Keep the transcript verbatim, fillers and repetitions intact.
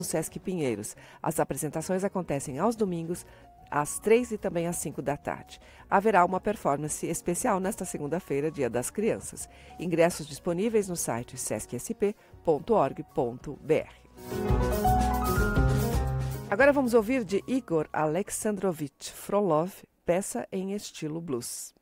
Sesc Pinheiros. As apresentações acontecem aos domingos, às três e também às cinco da tarde. Haverá uma performance especial nesta segunda-feira, Dia das Crianças. Ingressos disponíveis no site sesc s p ponto org ponto b r. Agora vamos ouvir de Igor Alexandrovich Frolov, peça em estilo blues.